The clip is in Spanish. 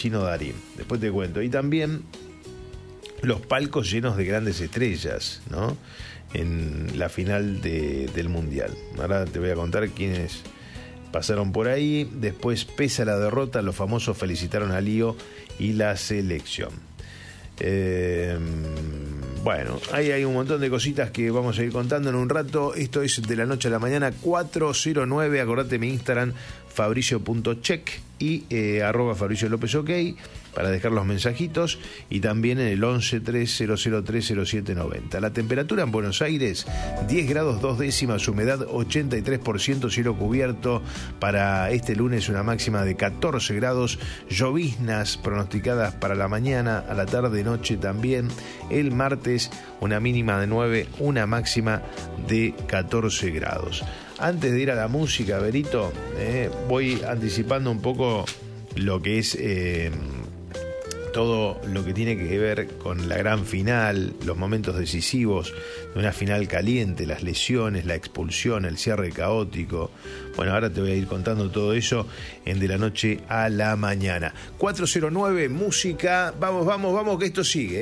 Chino Darín. Después te cuento. Y también los palcos llenos de grandes estrellas, ¿no? En la final del Mundial. Ahora te voy a contar quiénes pasaron por ahí. Después, pese a la derrota, los famosos felicitaron a Lío y la selección. Bueno, ahí hay un montón de cositas que vamos a ir contando en un rato. Esto es De la Noche a la Mañana 409. Acordate mi Instagram, fabricio.check y arroba Fabricio López OK para dejar los mensajitos, y también en el 1130030790. La temperatura en Buenos Aires 10 grados 2 décimas, humedad 83%, cielo cubierto. Para este lunes una máxima de 14 grados, lloviznas pronosticadas para la mañana, a la tarde, noche también. El martes una mínima de 9, una máxima de 14 grados. Antes de ir a la música, Berito, voy anticipando un poco lo que es todo lo que tiene que ver con la gran final, los momentos decisivos de una final caliente, las lesiones, la expulsión, el cierre caótico. Bueno, ahora te voy a ir contando todo eso en De la Noche a la Mañana. 409, música. Vamos, que esto sigue.